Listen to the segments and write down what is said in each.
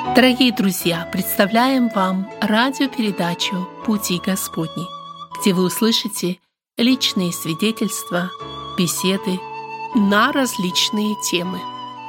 Дорогие друзья, представляем вам радиопередачу «Пути Господни», где вы услышите личные свидетельства, беседы на различные темы.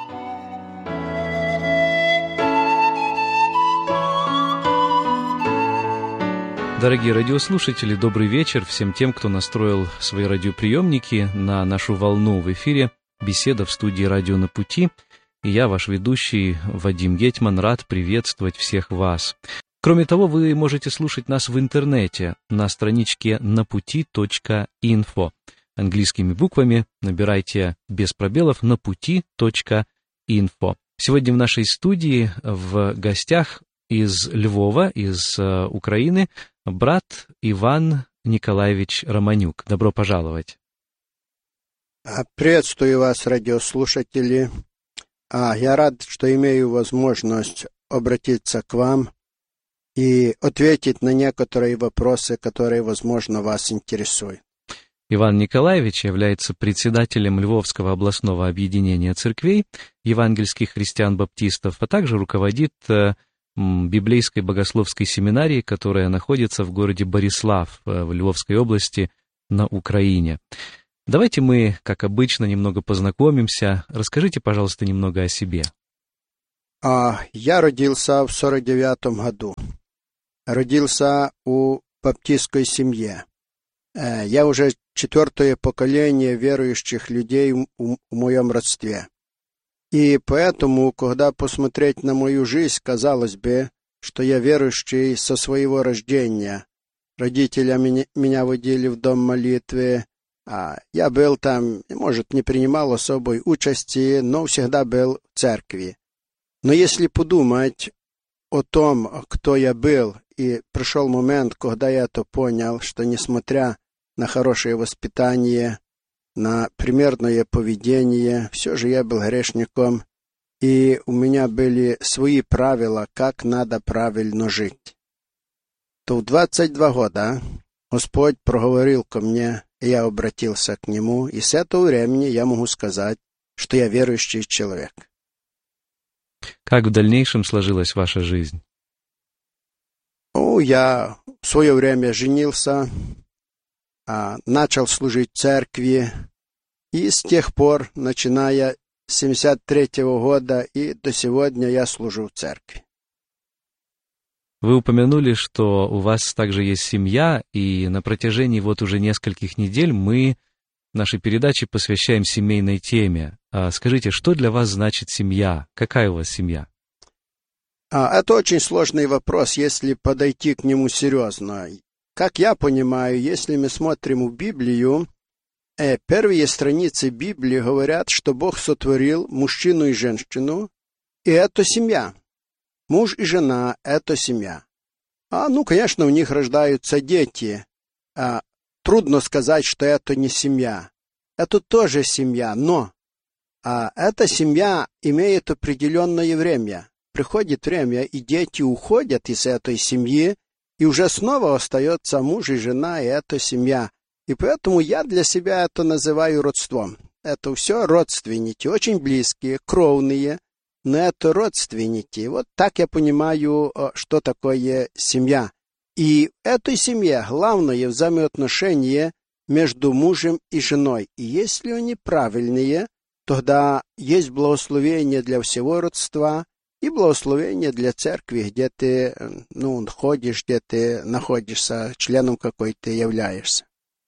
Дорогие радиослушатели, добрый вечер всем тем, кто настроил свои радиоприемники на нашу волну. В эфире беседа в студии «Радио на пути». И я, ваш ведущий Вадим Гетман, рад приветствовать всех вас. Кроме того, вы можете слушать нас в интернете на страничке naputi.info. Английскими буквами набирайте без пробелов naputi.info. Сегодня в нашей студии в гостях из Львова, из Украины, брат Иван Николаевич Романюк. Добро пожаловать. Приветствую вас, радиослушатели. Я рад, что имею возможность обратиться к вам и ответить на некоторые вопросы, которые, возможно, вас интересуют. Иван Николаевич является председателем Львовского областного объединения церквей евангельских христиан-баптистов, а также руководит библейской богословской семинарии, которая находится в городе Борислав в Львовской области на Украине. Давайте мы, как обычно, немного познакомимся. Расскажите, пожалуйста, немного о себе. Я родился в 49-м году. Родился у баптистской семье. Я уже 4-е поколение верующих людей в моем родстве. И поэтому, когда посмотреть на мою жизнь, казалось бы, что я верующий со своего рождения. Родители меня водили в дом молитвы. Я был там, может, не принимал особой участи, но всегда был в церкви. Но если подумать о том, кто я был, и пришел момент, когда я это понял, что несмотря на хорошее воспитание, на примерное поведение, все же я был грешником, и у меня были свои правила, как надо правильно жить. То в 22 года Господь проговорил ко мне, и я обратился к Нему, и с этого времени я могу сказать, что я верующий человек. Как в дальнейшем сложилась ваша жизнь? Я в свое время женился, начал служить в церкви, и с тех пор, начиная с 73-го года и до сегодня, я служу в церкви. Вы упомянули, что у вас также есть семья, и на протяжении уже нескольких недель мы нашей передаче посвящаем семейной теме. Скажите, что для вас значит семья? Какая у вас семья? Это очень сложный вопрос, если подойти к нему серьезно. Как я понимаю, если мы смотрим в Библию, первые страницы Библии говорят, что Бог сотворил мужчину и женщину, и это семья. Муж и жена – это семья. Конечно, у них рождаются дети. Трудно сказать, что это не семья. Это тоже семья, но эта семья имеет определенное время. Приходит время, и дети уходят из этой семьи, и уже снова остается муж и жена, и это семья. И поэтому я для себя это называю родством. Это все родственники, очень близкие, кровные, но это родственники. Вот так я понимаю, что такое семья. И в этой семье главное взаимоотношение между мужем и женой. И если они правильные, тогда есть благословение для всего родства и благословение для церкви, где ты ходишь, где ты находишься, членом какой ты являешься.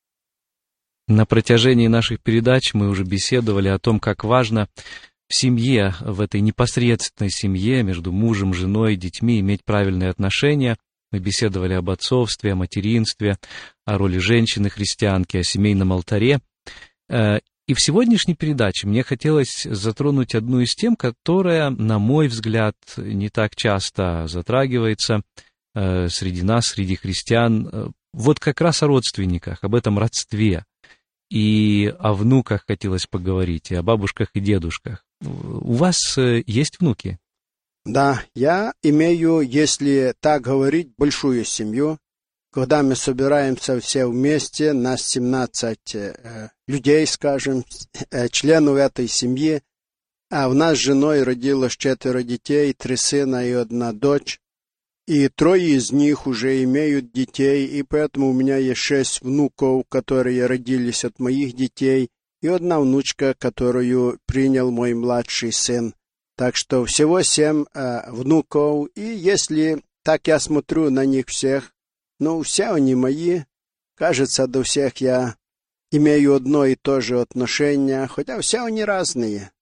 На протяжении наших передач мы уже беседовали о том, как важно в семье, в этой непосредственной семье, между мужем, женой, детьми, иметь правильные отношения. Мы беседовали об отцовстве, о материнстве, о роли женщины-христианки, о семейном алтаре. И в сегодняшней передаче мне хотелось затронуть одну из тем, которая, на мой взгляд, не так часто затрагивается среди нас, среди христиан. Вот как раз о родственниках, об этом родстве. И о внуках хотелось поговорить, и о бабушках и дедушках. У вас есть внуки? Да, я имею, если так говорить, большую семью. Когда мы собираемся все вместе, нас 17 людей, скажем, членов этой семьи, А в нас з жіною родилось 4 детей, 3 сына и 1 дочь. И 3 из них уже имеют детей, и поэтому у меня есть 6 внуков, которые родились от моих детей, и 1 внучка, которую принял мой младший сын. Так что всего 7 внуков, и если так я смотрю на них всех, ну, все они мои, кажется, до всех я имею одно и то же отношение, хотя все они разные.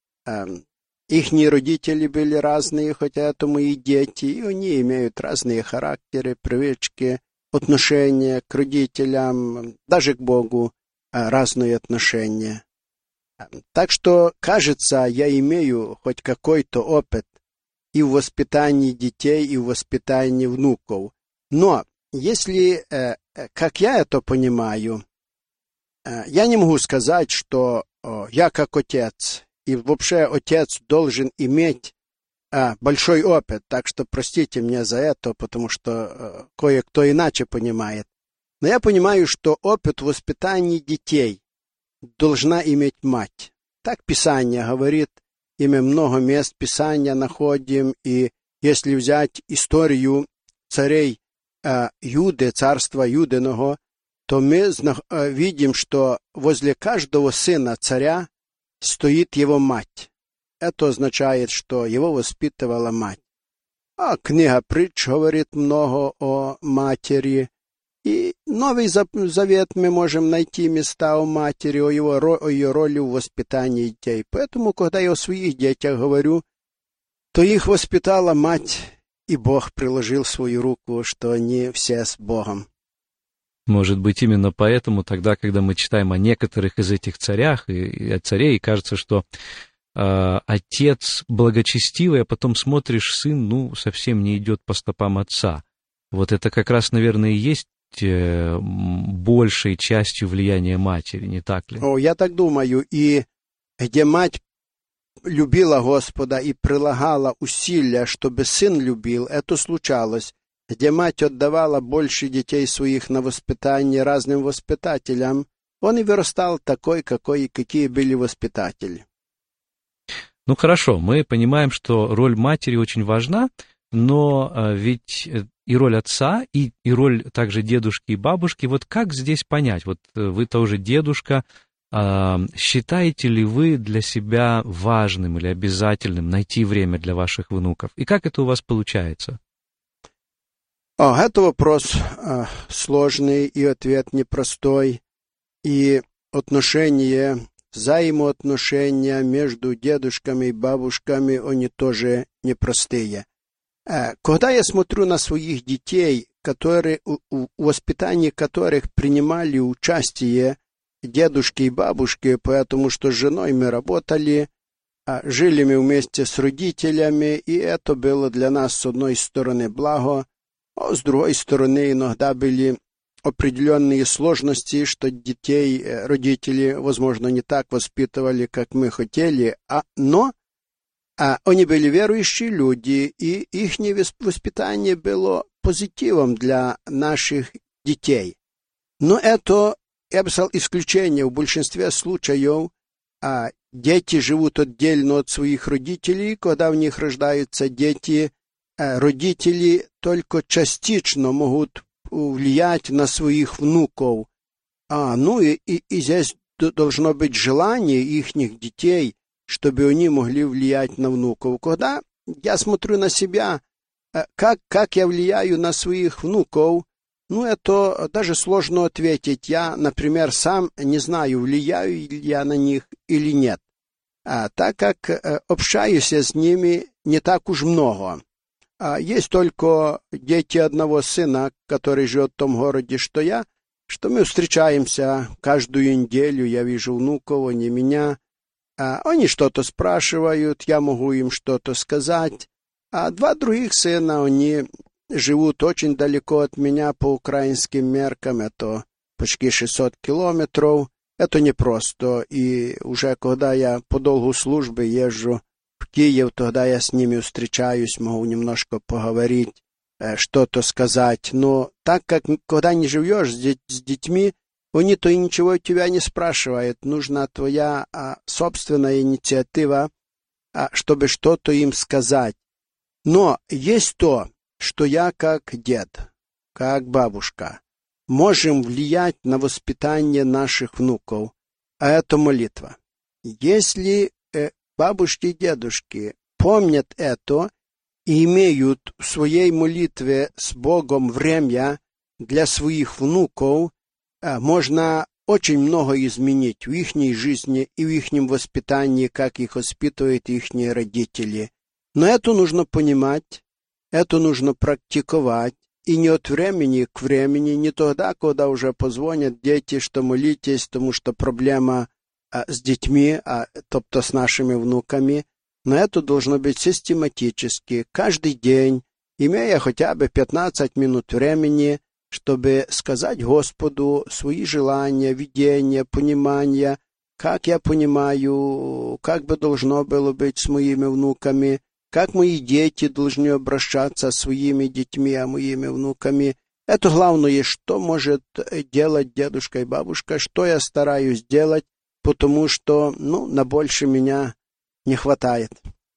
Ихние родители были разные, хотя это мои дети, и они имеют разные характеры, привычки, отношения к родителям, даже к Богу, разные отношения. Так что, кажется, я имею хоть какой-то опыт и в воспитании детей, и в воспитании внуков. Но, если, как я это понимаю, я не могу сказать, что я как отец, и вообще отец должен иметь большой опыт, так что простите меня за это, потому что кое-кто иначе понимает. Но я понимаю, что опыт воспитания детей должна иметь мать. Так Писание говорит, и мы много мест Писания находим, и если взять историю царей Юды, царства Юдиного, то мы видим, что возле каждого сына царя стоит его мать. Это означает, что его воспитывала мать. А книга Притч говорит много о матери. И Новый Завет мы можем найти места о матери, о ее роли в воспитании детей. Поэтому, когда я о своих детях говорю, то их воспитала мать, и Бог приложил свою руку, что они все с Богом. Может быть, именно поэтому тогда, когда мы читаем о некоторых из этих царях и о царей, кажется, что отец благочестивый, а потом смотришь, сын, совсем не идет по стопам отца. Вот это как раз, наверное, и есть большей частью влияния матери, не так ли? Я так думаю. И где мать любила Господа и прилагала усилия, чтобы сын любил, это случалось. Где мать отдавала больше детей своих на воспитание разным воспитателям, он и вырастал такой, какие были воспитатели. Хорошо, мы понимаем, что роль матери очень важна, но ведь и роль отца, и роль также дедушки и бабушки, вот как здесь понять? Вот вы тоже дедушка, считаете ли вы для себя важным или обязательным найти время для ваших внуков? И как это у вас получается? Это вопрос сложный, и ответ непростой. И взаимоотношения между дедушками и бабушками, они тоже непростые. Когда я смотрю на своих детей, в воспитании которых принимали участие дедушки и бабушки, потому что с женой мы работали, жили мы вместе с родителями, и это было для нас, с одной стороны, благо, а с другой стороны, иногда были определенные сложности, что детей родители, возможно, не так воспитывали, как мы хотели, но они были верующие люди, и их воспитание было позитивом для наших детей. Но это, я бы сказал, исключение. В большинстве случаев дети живут отдельно от своих родителей, когда в них рождаются дети, родители только частично могут влиять на своих внуков. И здесь должно быть желание ихних детей, чтобы они могли влиять на внуков. Когда я смотрю на себя, как я влияю на своих внуков, это даже сложно ответить. Я, например, сам не знаю, влияю ли я на них или нет. Так как общаюсь с ними не так уж много. Есть только дети одного сына, который живет в том городе, что мы встречаемся каждую неделю, я вижу внуков, они меня. Они что-то спрашивают, я могу им что-то сказать. 2 других сына, они живут очень далеко от меня по украинским меркам, это почти 600 километров. Это непросто, и уже когда я по долгу службы езжу в Киев, тогда я с ними встречаюсь, могу немножко поговорить, что-то сказать. Но так как, когда не живешь с детьми, они-то и ничего у тебя не спрашивают. Нужна твоя собственная инициатива, чтобы что-то им сказать. Но есть то, что я как дед, как бабушка, можем влиять на воспитание наших внуков, а это молитва. Если бабушки и дедушки помнят это и имеют в своей молитве с Богом время для своих внуков, можно очень много изменить в их жизни и в их воспитании, как их воспитывают их родители. Но это нужно понимать, это нужно практиковать, и не от времени к времени, не тогда, когда уже позвонят дети, что молитесь, потому что проблема с детьми, тобто с нашими внуками. Но это должно быть систематически, каждый день, имея хотя бы 15 минут времени, чтобы сказать Господу свои желания, видения, понимания, как я понимаю, как бы должно было быть с моими внуками, как мои дети должны обращаться со своими детьми, а моими внуками. Это главное, что может делать дедушка и бабушка, что я стараюсь делать, потому что, на больше меня не хватает.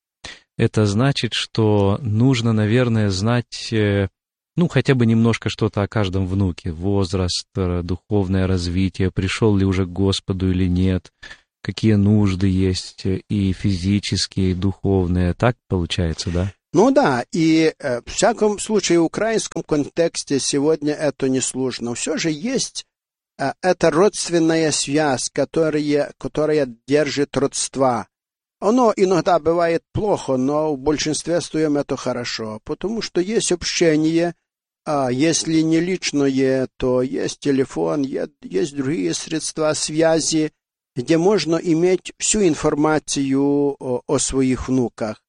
Это значит, что нужно, наверное, знать, хотя бы немножко что-то о каждом внуке. Возраст, духовное развитие, пришел ли уже к Господу или нет, какие нужды есть и физические, и духовные. Так получается, да? Да, и в всяком случае в украинском контексте сегодня это не сложно. Все же есть эта родственная связь, которая держит родства. Оно иногда бывает плохо, но в большинстве своем это хорошо, потому что есть общение, если не личное, то есть телефон, есть другие средства связи, где можно иметь всю информацию о своих внуках.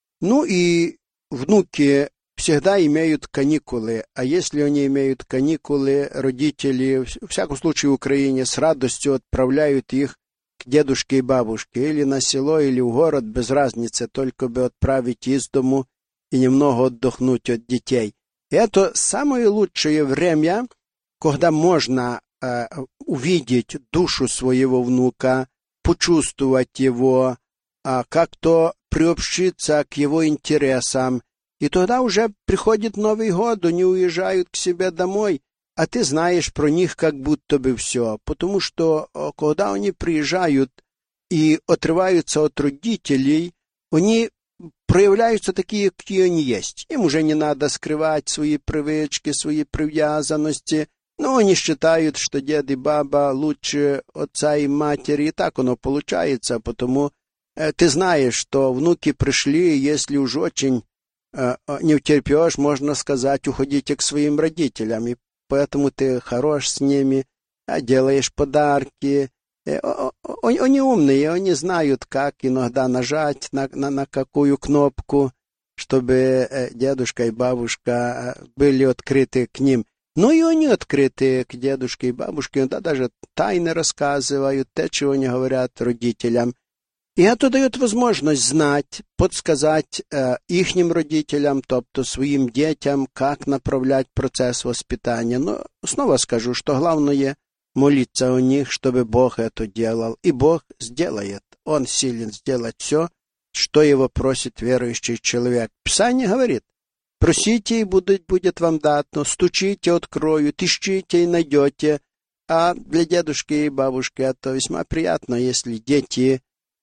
И внуки всегда имеют каникулы, а если они имеют каникулы, родители, в всяком случае в Украине, с радостью отправляют их к дедушке и бабушке, или на село, или в город, без разницы, только бы отправить из дому и немного отдохнуть от детей. И это самое лучшее время, когда можно увидеть душу своего внука, почувствовать его, как-то приобщиться к его интересам. И тогда уже приходит Новый год, они уезжают к себе домой, а ты знаешь про них как будто бы все. Потому что, когда они приезжают и отрываются от родителей, они проявляются такие, какие они есть. Им уже не надо скрывать свои привычки, свои привязанности. Но они считают, что дед и баба лучше отца и матери. И так оно получается, потому ты знаешь, что внуки пришли, если уж очень не утерпешь, можно сказать, уходите к своим родителям. И поэтому ты хорош с ними, делаешь подарки. Они умные, они знают, как иногда нажать на какую кнопку, чтобы дедушка и бабушка были открыты к ним. И они открыты к дедушке и бабушке, иногда даже тайны рассказывают, те, чего не говорят родителям. И это дает возможность знать, подсказать ихним родителям, тобто своим детям, как направлять процесс воспитания. Но снова скажу, что главное молиться о них, чтобы Бог это делал. И Бог сделает. Он силен сделать все, что его просит верующий человек. Писание говорит: просите, и будет вам дано, стучите, откроют, ищите и найдете. А для дедушки и бабушки это весьма приятно, если дети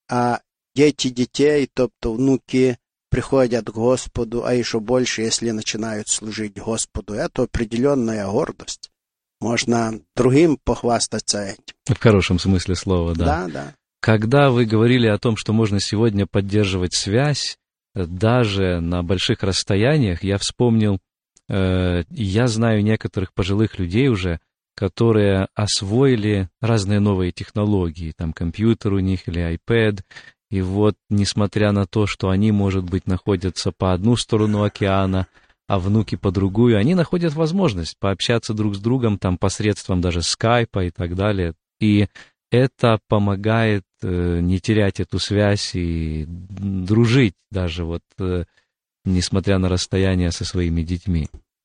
детей, тобто внуки, приходят к Господу, а еще больше, если начинают служить Господу. Это определенная гордость. Можно другим похвастаться этим. В хорошем смысле слова, да. Да. Когда вы говорили о том, что можно сегодня поддерживать связь, даже на больших расстояниях, я вспомнил, я знаю некоторых пожилых людей уже, которые освоили разные новые технологии, там компьютер у них или iPad, и вот, несмотря на то, что они, может быть, находятся по одну сторону океана, а внуки по другую, они находят возможность пообщаться друг с другом там посредством даже скайпа и так далее, и это помогает не терять эту связь и дружить даже вот, несмотря на расстояние со своими детьми.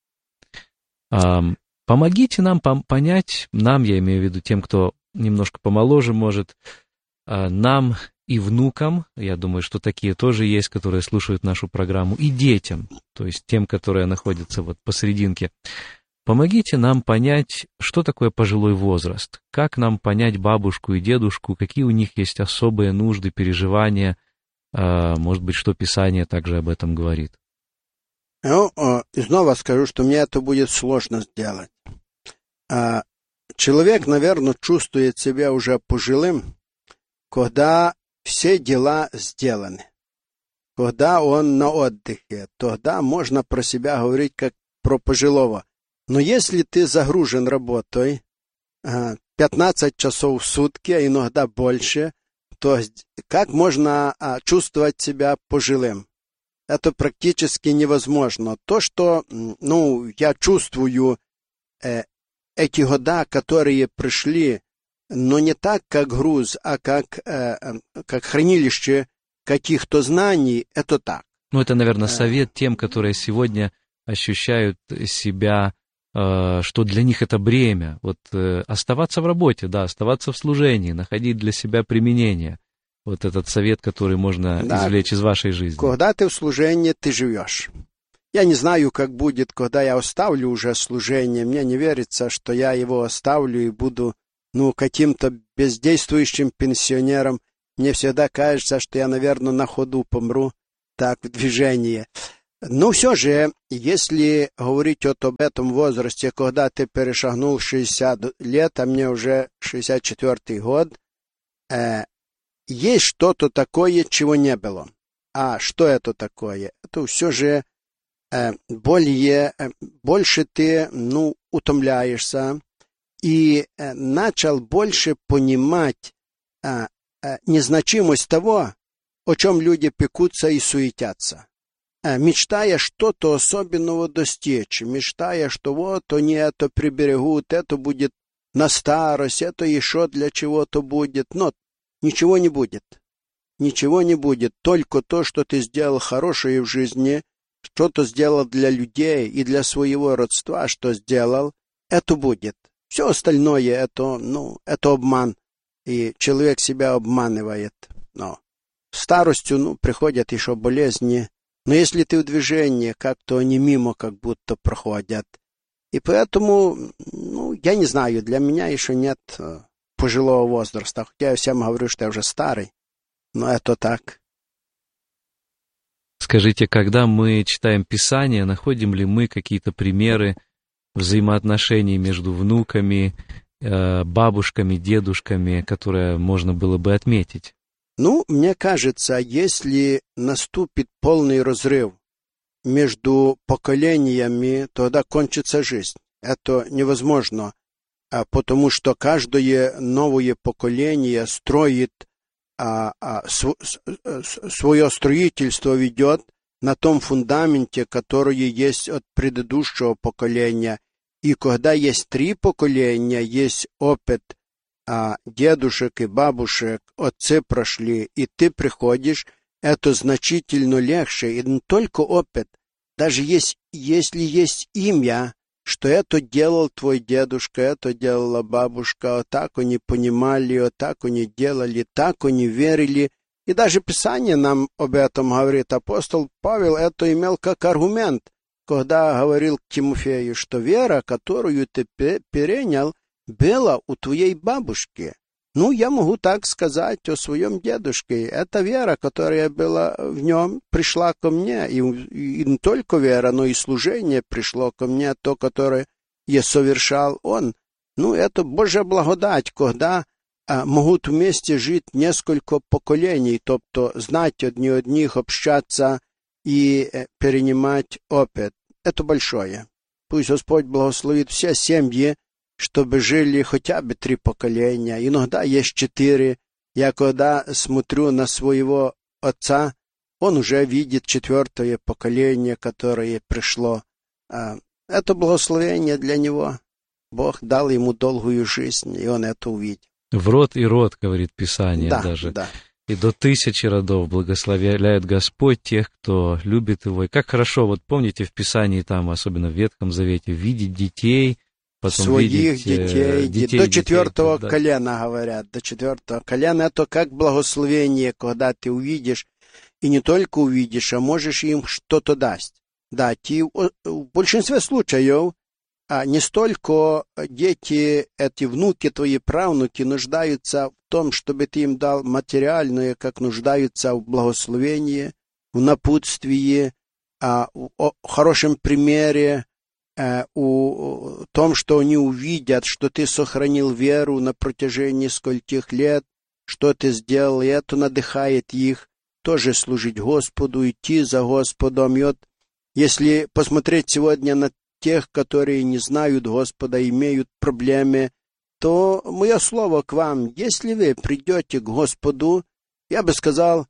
Помогите нам понять, нам, я имею в виду тем, кто немножко помоложе может, нам и внукам, я думаю, что такие тоже есть, которые слушают нашу программу, и детям, то есть тем, которые находятся вот посерединке. Помогите нам понять, что такое пожилой возраст, как нам понять бабушку и дедушку, какие у них есть особые нужды, переживания, может быть, что Писание также об этом говорит. Ну, и снова скажу, что мне это будет сложно сделать. Человек, наверное, чувствует себя уже пожилым, когда все дела сделаны, когда он на отдыхе, тогда можно про себя говорить как про пожилого. Но если ты загружен работой 15 часов в сутки, а иногда больше, то как можно чувствовать себя пожилым? Это практически невозможно. То, что я чувствую эти года, которые пришли, но не так, как груз, а как хранилище каких-то знаний, это так. Ну, это, наверное, совет тем, которые сегодня ощущают себя, что для них это бремя. Вот оставаться в работе, да, оставаться в служении, находить для себя применение. Вот этот совет, который можно извлечь из вашей жизни. Когда ты в служении, ты живешь. Я не знаю, как будет, когда я оставлю уже служение. Мне не верится, что я его оставлю и буду каким-то бездействующим пенсионером. Мне всегда кажется, что я, наверное, на ходу помру, так, в движении. Но все же, если говорить об этом возрасте, когда ты перешагнул 60 лет, а мне уже 64-й год, есть что-то такое, чего не было. А что это такое? Это все же больше ты, утомляешься и начал больше понимать незначимость того, о чем люди пекутся и суетятся, мечтая что-то особенного достичь, мечтая, что вот они это приберегут, это будет на старость, это еще для чего-то будет, но ничего не будет. Ничего не будет, только то, что ты сделал хорошее в жизни, что-то сделал для людей и для своего родства, что сделал, это будет. Все остальное это обман, и человек себя обманывает. Но старостью, приходят еще болезни, но если ты в движении, как-то они мимо как будто проходят. И поэтому, я не знаю, для меня еще нет пожилого возраста, хотя я всем говорю, что я уже старый, но это так. Скажите, когда мы читаем Писание, находим ли мы какие-то примеры взаимоотношений между внуками, бабушками, дедушками, которые можно было бы отметить? Мне кажется, если наступит полный разрыв между поколениями, тогда кончится жизнь. Это невозможно, потому что каждое новое поколение строит свое строительство ведет на том фундаменте, который есть от предыдущего поколения. И когда есть 3 поколения, есть опыт дедушек и бабушек, отцы прошли, и ты приходишь, это значительно легче. И не только опыт, даже если есть имя, что это делал твой дедушка, это делала бабушка, вот так они понимали, вот так они делали, так они верили. И даже Писание нам об этом говорит. Апостол Павел это имел как аргумент, когда говорил к Тимофею, что вера, которую ты перенял, была у твоей бабушки. Я могу так сказать о своем дедушке. Эта вера, которая была в нем, пришла ко мне. И не только вера, но и служение пришло ко мне, то, которое я совершал он. Это Божья благодать, когда могут вместе жить несколько поколений, тобто знать одни одних, общаться и перенимать опыт. Это большое. Пусть Господь благословит все семьи, чтобы жили хотя бы 3 поколения. Иногда есть 4. Я когда смотрю на своего отца, он уже видит 4-е поколение, которое пришло. Это благословение для него. Бог дал ему долгую жизнь, и он это увидел. В род и род, говорит Писание, да, даже. Да. И до 1000 родов благословляет Господь тех, кто любит Его. И как хорошо, вот помните в Писании, там, особенно в Ветхом Завете, видеть детей, потом своих видеть детей, до четвертого да. колена, говорят, до четвертого колена. Это как благословение, когда ты увидишь, и не только увидишь, а можешь им что-то дать. В большинстве случаев не столько дети, эти внуки твои, правнуки, нуждаются в том, чтобы ты им дал материальное, как нуждаются в благословении, в напутствии, в хорошем примере, о том, что они увидят, что ты сохранил веру на протяжении скольких лет, что ты сделал, и это надыхает их тоже служить Господу, идти за Господом. И вот, если посмотреть сегодня на тех, которые не знают Господа, имеют проблемы, то мое слово к вам: если вы придете к Господу, я бы сказал,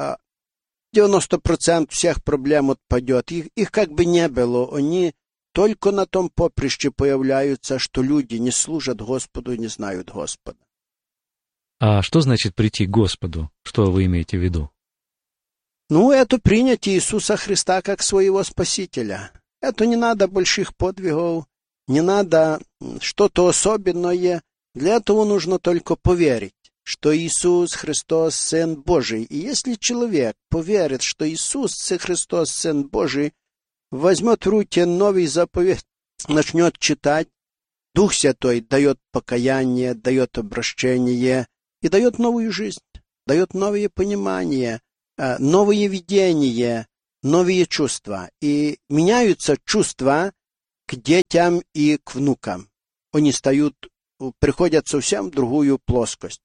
90% всех проблем отпадет. Их как бы не было, они только на том поприще появляются, что люди не служат Господу и не знают Господа. А что значит прийти к Господу? Что вы имеете в виду? Это принять Иисуса Христа как своего Спасителя. Это не надо больших подвигов, не надо что-то особенное. Для этого нужно только поверить, что Иисус Христос Сын Божий. И если человек поверит, что Иисус Христос Сын Божий, возьмет в руки новый заповедь, начнет читать, Дух Святой дает покаяние, дает обращение и дает новую жизнь, дает новые понимания, новые видения, новые чувства. И меняются чувства к детям и к внукам. Они приходят совсем в другую плоскость.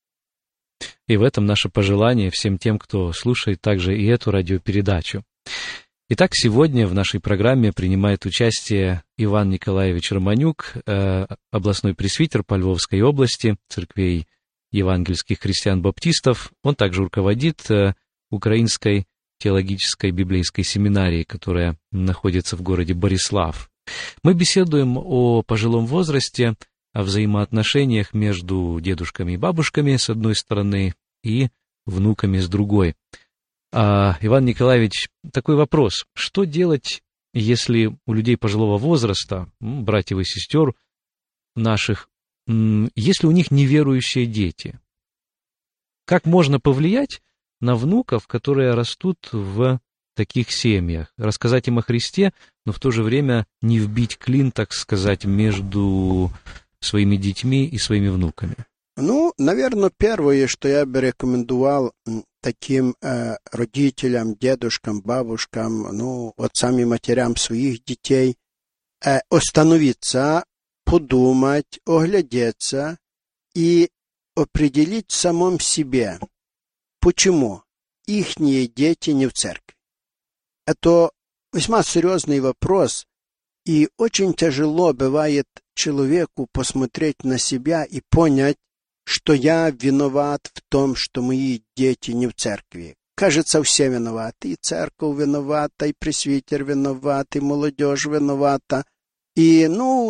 И в этом наше пожелание всем тем, кто слушает также и эту радиопередачу. Итак, сегодня в нашей программе принимает участие Иван Николаевич Романюк, областной пресвитер по Львовской области, церквей евангельских христиан-баптистов. Он также руководит Украинской теологической библейской семинарией, которая находится в городе Борислав. Мы беседуем о пожилом возрасте, о взаимоотношениях между дедушками и бабушками с одной стороны и внуками с другой. Иван Николаевич, такой вопрос. Что делать, если у людей пожилого возраста, братьев и сестер наших, если у них неверующие дети? Как можно повлиять на внуков, которые растут в таких семьях? Рассказать им о Христе, но в то же время не вбить клин, так сказать, между своими детьми и своими внуками? Наверное, первое, что я бы рекомендовал таким родителям, дедушкам, бабушкам, отцам и матерям своих детей, остановиться, подумать, оглядеться и определить в самом себе, почему ихние дети не в церкви. Это весьма серьезный вопрос, и очень тяжело бывает человеку посмотреть на себя и понять, что я виноват в том, что мои дети не в церкви. Кажется, все виноваты. И церковь виновата, и пресвитер виноват, и молодежь виновата. И,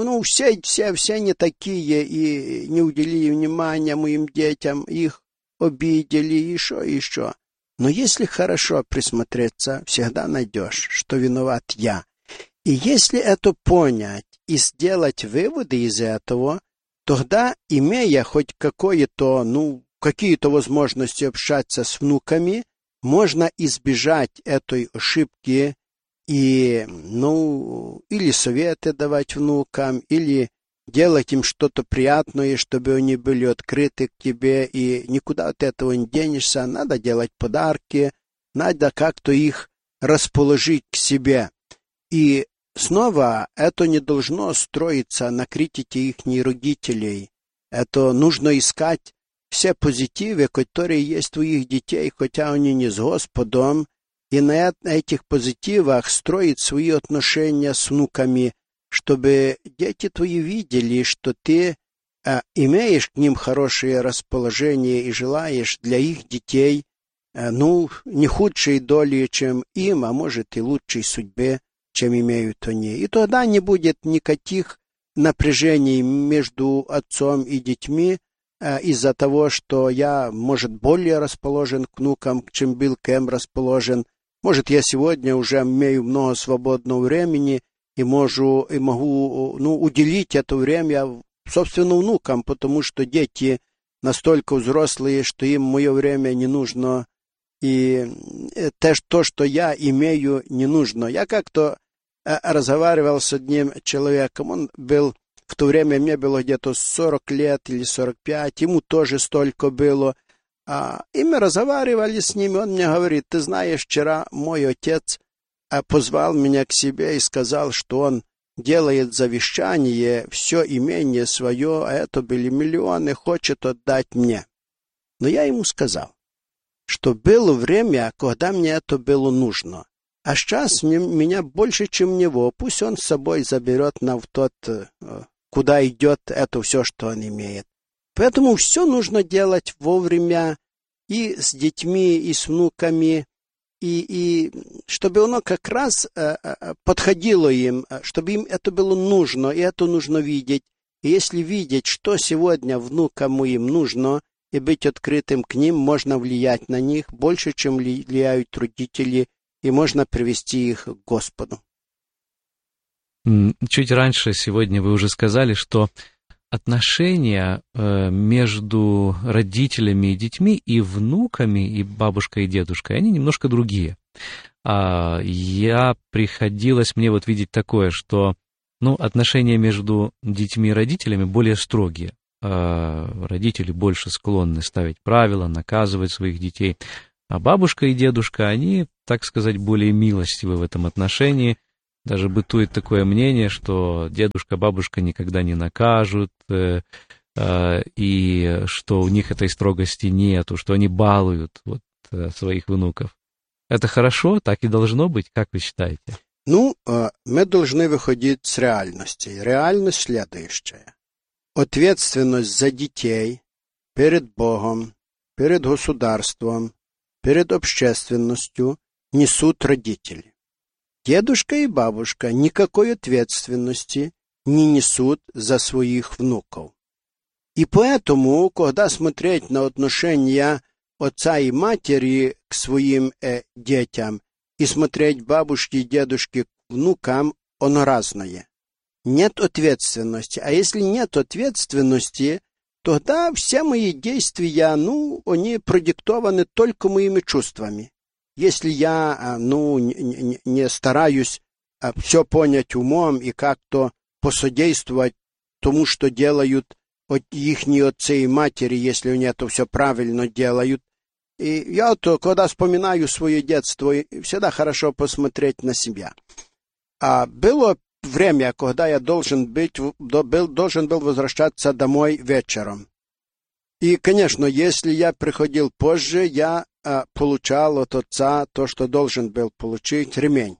все не такие, и не уделили внимания моим детям, их обидели, и еще. Но если хорошо присмотреться, всегда найдешь, что виноват я. И если это понять и сделать выводы из этого, тогда, имея хоть какие-то возможности общаться с внуками, можно избежать этой ошибки и, или советы давать внукам, или делать им что-то приятное, чтобы они были открыты к тебе, и никуда от этого не денешься. Надо делать подарки, надо как-то их расположить к себе. И снова, это не должно строиться на критике их родителей. Это нужно искать все позитивы, которые есть у их детей, хотя они не с Господом, и на этих позитивах строить свои отношения с внуками, чтобы дети твои видели, что ты имеешь к ним хорошее расположение и желаешь для их детей, не худшей доли, чем им, а может и лучшей судьбе, чем имеют они. И тогда не будет никаких напряжений между отцом и детьми из-за того, что я, может, более расположен к внукам, чем был к им расположен. Может, я сегодня уже имею много свободного времени, и могу уделить это время, собственно, внукам, потому что дети настолько взрослые, что им мое время не нужно, и то, что я имею, не нужно. Я как-то разговаривал с одним человеком, он был, в то время мне было где-то 40 лет или 45, ему тоже столько было, и мы разговаривали с ним, он мне говорит: ты знаешь, вчера мой отец позвал меня к себе и сказал, что он делает завещание, все имение свое, а это были миллионы, хочет отдать мне. Но я ему сказал, что было время, когда мне это было нужно, а сейчас меня больше, чем него, пусть он с собой заберет в тот, куда идет это все, что он имеет. Поэтому все нужно делать вовремя и с детьми, и с внуками, и чтобы оно как раз подходило им, чтобы им это было нужно, и это нужно видеть. И если видеть, что сегодня внукам моим нужно, и быть открытым к ним, можно влиять на них больше, чем влияют родители, и можно привести их к Господу. Чуть раньше сегодня вы уже сказали, что отношения между родителями и детьми, и внуками, и бабушкой, и дедушкой, они немножко другие. Приходилось мне видеть такое, что отношения между детьми и родителями более строгие. Родители больше склонны ставить правила, наказывать своих детей. А бабушка и дедушка, они, так сказать, более милостивы в этом отношении. Даже бытует такое мнение, что дедушка, бабушка никогда не накажут, и что у них этой строгости нету, что они балуют своих внуков. Это хорошо, так и должно быть, как вы считаете? Мы должны выходить с реальности. Реальность следующая. Ответственность за детей перед Богом, перед государством, перед общественностью несут родители. Дедушка и бабушка никакой ответственности не несут за своих внуков. И поэтому, когда смотреть на отношения отца и матери к своим детям и смотреть бабушки и дедушки к внукам, оно разное. Нет ответственности. А если нет ответственности, тогда все мои действия, они продиктованы только моими чувствами. Если я, не стараюсь все понять умом и как-то посодействовать тому, что делают ихние отцы и матери, если они это все правильно делают. И я когда вспоминаю свое детство, всегда хорошо посмотреть на себя. Было время, когда я должен был возвращаться домой вечером. И, конечно, если я приходил позже, я получал от отца то, что должен был получить, ремень.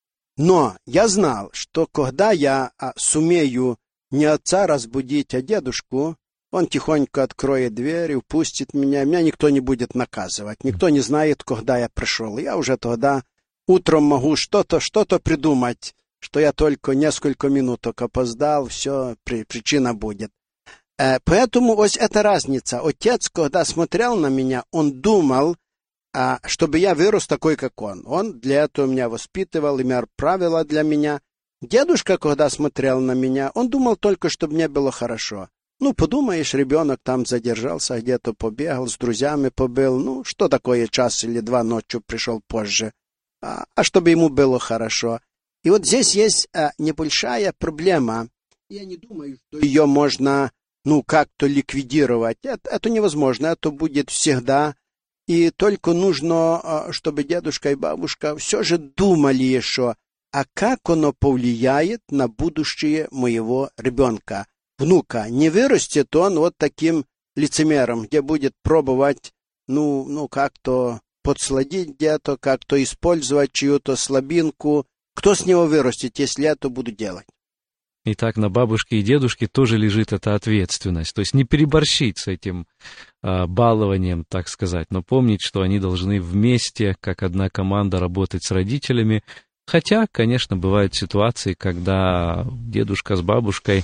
Но я знал, что когда я сумею не отца разбудить, а дедушку, он тихонько откроет дверь и впустит меня никто не будет наказывать, никто не знает, когда я пришел. Я уже тогда утром могу что-то придумать, что я только несколько минуток опоздал, все, причина будет. Поэтому это разница. Отец, когда смотрел на меня, он думал, чтобы я вырос такой, как он. Он для этого меня воспитывал, имел правила для меня. Дедушка, когда смотрел на меня, он думал только, чтобы мне было хорошо. Подумаешь, ребенок там задержался, где-то побегал, с друзьями побыл. Что такое, час или два ночью пришел позже. А чтобы ему было хорошо. И здесь есть небольшая проблема. Я не думаю, что ее можно, как-то ликвидировать. Это невозможно, это будет всегда. И только нужно, чтобы дедушка и бабушка все же думали еще, как оно повлияет на будущее моего ребенка, внука. Не вырастет он таким лицемером, где будет пробовать, как-то подсладить где-то, как-то использовать чью-то слабинку. Кто с него вырастет, если я это буду делать? Итак, на бабушке и дедушке тоже лежит эта ответственность. То есть не переборщить с этим балованием, так сказать, но помнить, что они должны вместе, как одна команда, работать с родителями. Хотя, конечно, бывают ситуации, когда дедушка с бабушкой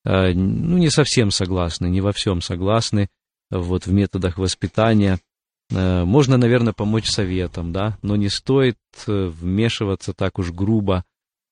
не совсем согласны, не во всем согласны в методах воспитания. Можно, наверное, помочь советом, да, но не стоит вмешиваться так уж грубо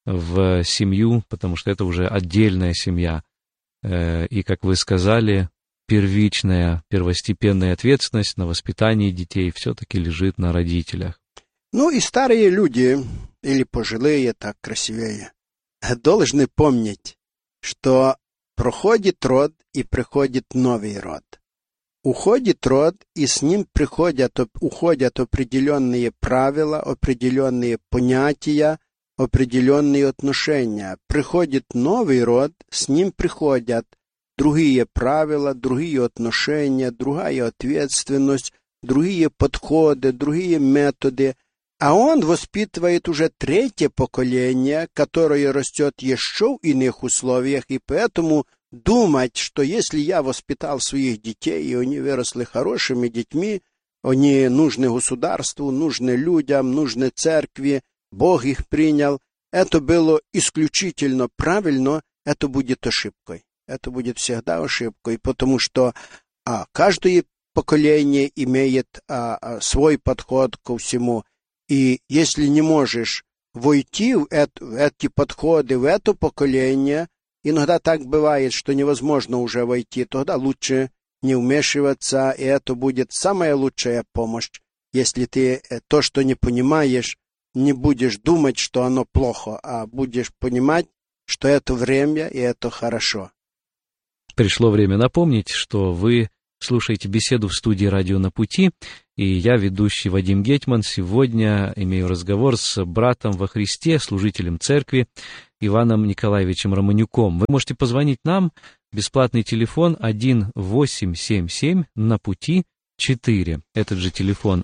в семью, потому что это уже отдельная семья. И, как вы сказали, первичная, первостепенная ответственность на воспитание детей все-таки лежит на родителях. Ну и старые люди, или пожилые, так красивее, должны помнить, что проходит род и приходит новый род. Уходит род, и с ним уходят определенные правила, определенные понятия, определенные отношения. Приходит новый род, с ним приходят другие правила, другие отношения, другая ответственность, другие подходы, другие методы. А он воспитывает уже третье поколение, которое растет еще в иных условиях, и поэтому думать, что если я воспитал своих детей, и они выросли хорошими детьми, они нужны государству, нужны людям, нужны церкви, Бог их принял, это было исключительно правильно, это будет ошибкой. Это будет всегда ошибкой, потому что каждое поколение имеет свой подход ко всему. И если не можешь войти в эти подходы, в это поколение, иногда так бывает, что невозможно уже войти, тогда лучше не вмешиваться, и это будет самая лучшая помощь, если ты то, что не понимаешь, не будешь думать, что оно плохо, а будешь понимать, что это время и это хорошо. Пришло время напомнить, что вы слушаете беседу в студии «Радио на пути», и я, ведущий Вадим Гетман, сегодня имею разговор с братом во Христе, служителем церкви Иваном Николаевичем Романюком. Вы можете позвонить нам, бесплатный телефон 1877 на пути 4. Этот же телефон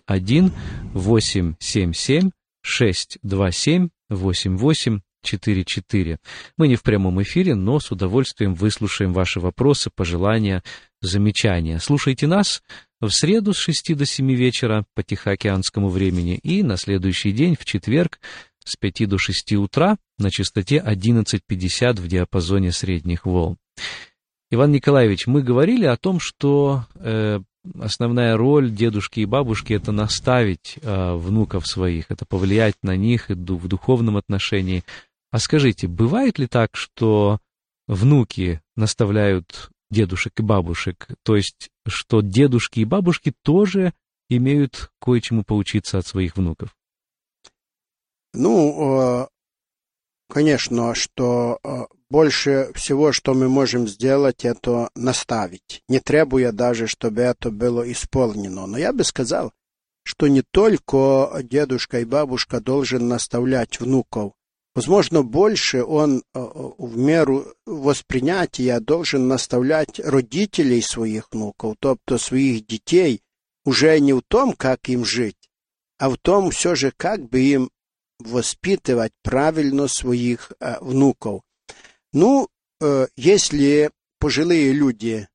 1877 627 8844. Мы не в прямом эфире, но с удовольствием выслушаем ваши вопросы, пожелания, замечания. Слушайте нас в среду с 6 до 7 вечера по тихоокеанскому времени и на следующий день, в четверг, с 5 до 6 утра на частоте 1150 в диапазоне средних волн. Иван Николаевич, мы говорили о том, что основная роль дедушки и бабушки — это наставить внуков своих, это повлиять на них в духовном отношении. А скажите, бывает ли так, что внуки наставляют дедушек и бабушек, то есть что дедушки и бабушки тоже имеют кое-чему поучиться от своих внуков? Ну, конечно, что больше всего, что мы можем сделать, это наставить, не требуя даже, чтобы это было исполнено. Но я бы сказал, что не только дедушка и бабушка должен наставлять внуков. Возможно, больше он в меру воспринятия должен наставлять родителей своих внуков, тобто своих детей, уже не в том, как им жить, а в том все же, как бы им воспитывать правильно своих внуков. Ну, если пожилые люди,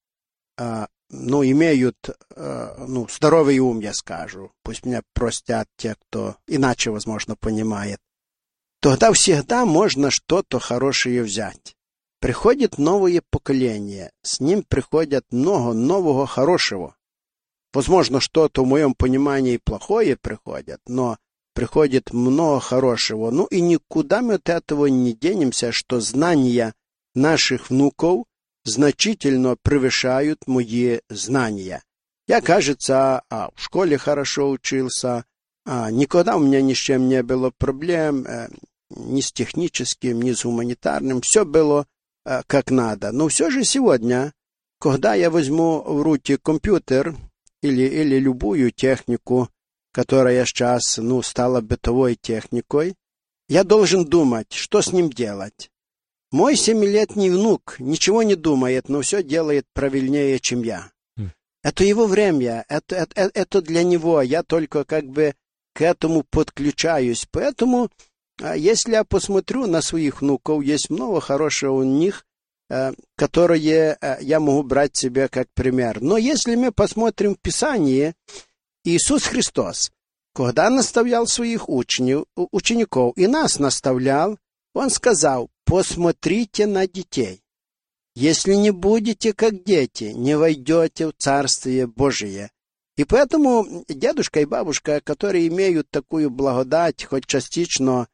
имеют, здоровый ум, я скажу, пусть меня простят те, кто иначе, возможно, понимает, тогда всегда можно что-то хорошее взять. Приходит новое поколение, с ним приходит много нового хорошего. Возможно, что-то в моем понимании плохое приходит, но приходит много хорошего. Ну и никуда мы от этого не денемся, что знания наших внуков значительно превышают мои знания. Я, кажется, в школе хорошо учился, никогда у меня ни с чем не было проблем, ни с техническим, ни с гуманитарным, все было как надо. Но все же сегодня, когда я возьму в руки компьютер или любую технику, которая сейчас, стала бытовой техникой, я должен думать, что с ним делать. Мой 7-летний внук ничего не думает, но все делает правильнее, чем я. Это его время, это для него, я только как бы к этому подключаюсь. Поэтому, если я посмотрю на своих внуков, есть много хорошего у них, которые я могу брать себе как пример. Но если мы посмотрим в Писании, Иисус Христос, когда наставлял своих учеников и нас наставлял, Он сказал: посмотрите на детей. Если не будете как дети, не войдете в Царствие Божие. И поэтому дедушка и бабушка, которые имеют такую благодать, хоть частично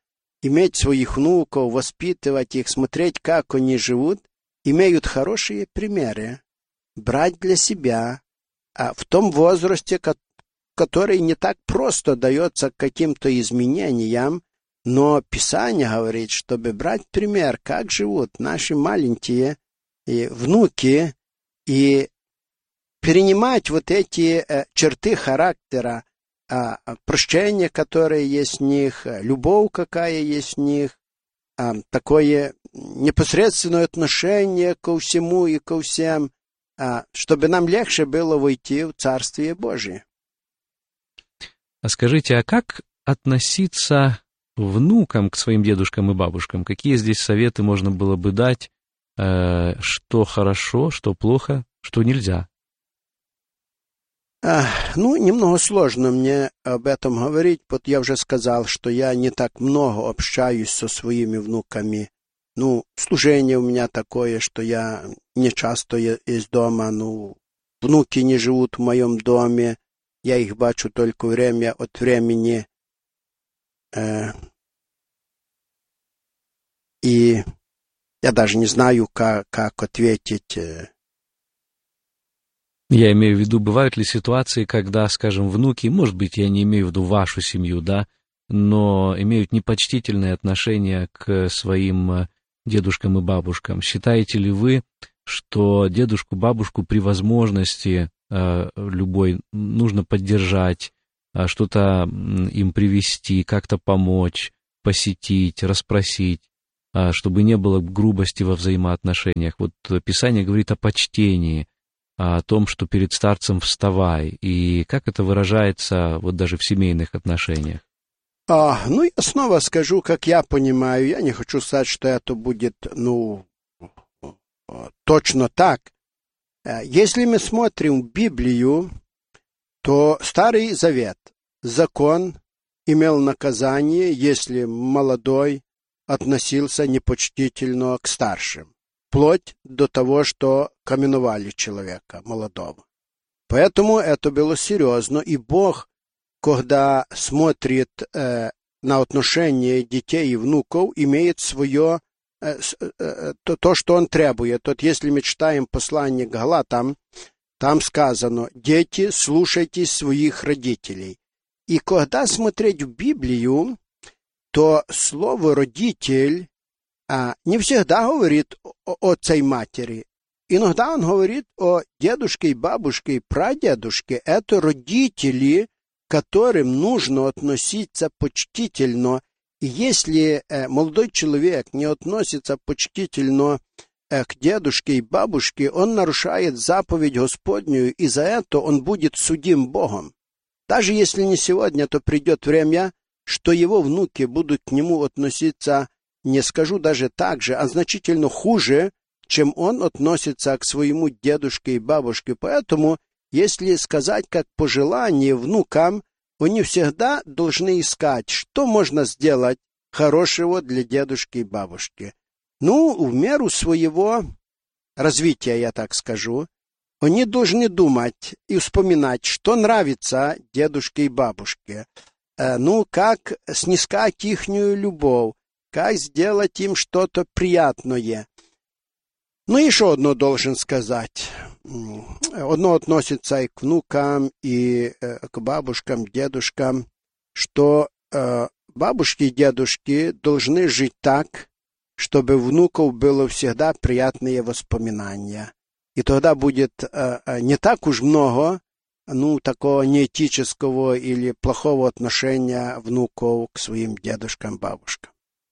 иметь своих внуков, воспитывать их, смотреть, как они живут, имеют хорошие примеры, брать для себя, в том возрасте, который не так просто дается к каким-то изменениям, но Писание говорит, чтобы брать пример, как живут наши маленькие внуки, и перенимать вот эти черты характера, прощение, которое есть в них, любовь, какая есть в них, такое непосредственное отношение ко всему и ко всем, чтобы нам легче было войти в Царствие Божие. А скажите, а как относиться внукам к своим дедушкам и бабушкам? Какие здесь советы можно было бы дать, что хорошо, что плохо, что нельзя? Немного сложно мне об этом говорить, вот я уже сказал, что я не так много общаюсь со своими внуками. Служение у меня такое, что я не часто есть дома, внуки не живут в моем доме, я их бачу только время от времени. И я даже не знаю, как ответить. Я имею в виду, бывают ли ситуации, когда, скажем, внуки, может быть, я не имею в виду вашу семью, да, но имеют непочтительное отношение к своим дедушкам и бабушкам. Считаете ли вы, что дедушку, бабушку при возможности любой нужно поддержать, что-то им привезти, как-то помочь, посетить, расспросить, чтобы не было грубости во взаимоотношениях? Вот Писание говорит о почтении, о том, что перед старцем вставай, и как это выражается вот даже в семейных отношениях? Я снова скажу, как я понимаю, я не хочу сказать, что это будет, точно так. Если мы смотрим в Библию, то Старый Завет, закон имел наказание, если молодой относился непочтительно к старшим, вплоть до того, что каменовали человека молодого. Поэтому это было серьезно, и Бог, когда смотрит на отношения детей и внуков, имеет свое, то, что Он требует. Вот если мы читаем послание к Галатам, там сказано: «Дети, слушайтесь своих родителей». И когда смотреть в Библию, то слово «родитель» не всегда говорит о отце и матери. Иногда он говорит о дедушке и бабушке и прадедушке. Это родители, к которым нужно относиться почтительно. И если молодой человек не относится почтительно к дедушке и бабушке, он нарушает заповедь Господню, и за это он будет судим Богом. Даже если не сегодня, то придет время, что его внуки будут к нему относиться, не скажу даже так же, а значительно хуже, чем он относится к своему дедушке и бабушке. Поэтому, если сказать как пожелание внукам, они всегда должны искать, что можно сделать хорошего для дедушки и бабушки. В меру своего развития, я так скажу, они должны думать и вспоминать, что нравится дедушке и бабушке. Как снискать ихнюю любовь, как сделать им что-то приятное. Еще одно должен сказать. Одно относится и к внукам, и к бабушкам, дедушкам, что бабушки и дедушки должны жить так, чтобы у внуков было всегда приятные воспоминания. И тогда будет не так уж много, такого неэтического или плохого отношения внуков к своим дедушкам, бабушкам.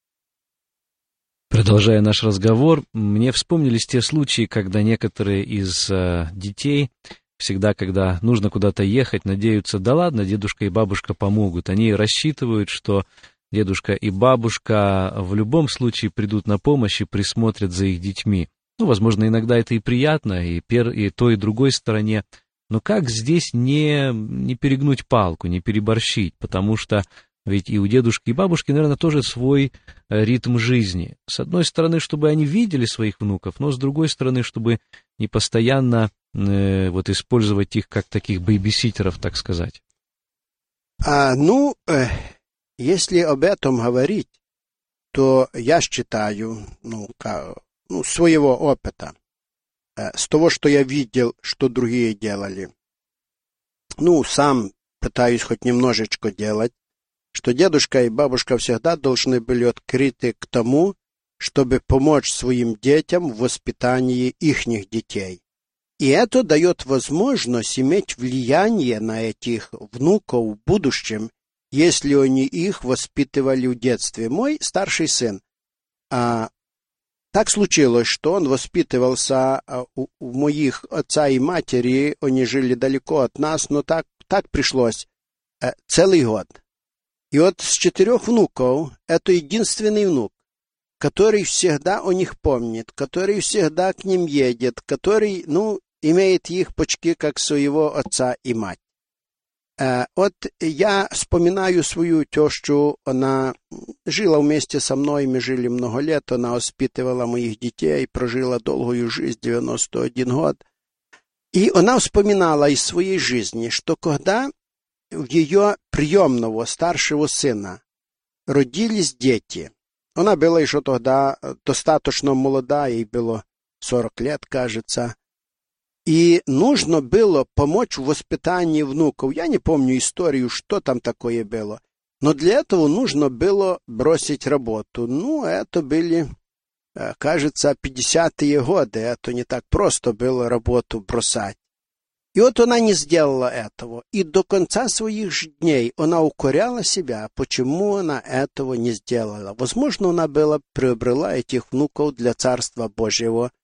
Продолжая наш разговор, мне вспомнились те случаи, когда некоторые из детей всегда, когда нужно куда-то ехать, надеются: да ладно, дедушка и бабушка помогут. Они рассчитывают, что дедушка и бабушка в любом случае придут на помощь и присмотрят за их детьми. Возможно, иногда это и приятно, и той, и другой стороне. Но как здесь не перегнуть палку, не переборщить? Потому что ведь и у дедушки и бабушки, наверное, тоже свой ритм жизни. С одной стороны, чтобы они видели своих внуков, но с другой стороны, чтобы не постоянно использовать их как таких бэйбиситеров, так сказать. Если об этом говорить, то я считаю, своего опыта, с того, что я видел, что другие делали, сам пытаюсь хоть немножечко делать, что дедушка и бабушка всегда должны были открыты к тому, чтобы помочь своим детям в воспитании ихних детей. И это дает возможность иметь влияние на этих внуков в будущем, если они их воспитывали в детстве. Мой старший сын, так случилось, что он воспитывался у моих отца и матери, они жили далеко от нас, но так пришлось целый год. И вот с 4 внуков, это единственный внук, который всегда о них помнит, который всегда к ним едет, который, имеет их почти как своего отца и мать. Вот я вспоминаю свою тещу, она жила вместе со мной, мы жили много лет, она воспитывала моих детей, прожила долгую жизнь, 91 год. И она вспоминала из своей жизни, что когда в ее приемного старшего сына родились дети, она была еще тогда достаточно молода, ей было 40 лет, кажется, и нужно было помочь в воспитании внуков. Я не помню историю, что там такое было, но для этого нужно было бросить работу. Это были, кажется, 50-е годы, это не так просто было работу бросать. И вот она не сделала этого, и до конца своих дней она укоряла себя, почему она этого не сделала. Возможно, она приобрела этих внуков для Царства Божьего,